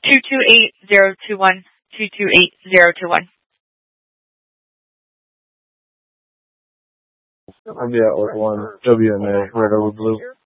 228-021, 228-021. I'll be at like 1 WMA, Red Over Blue.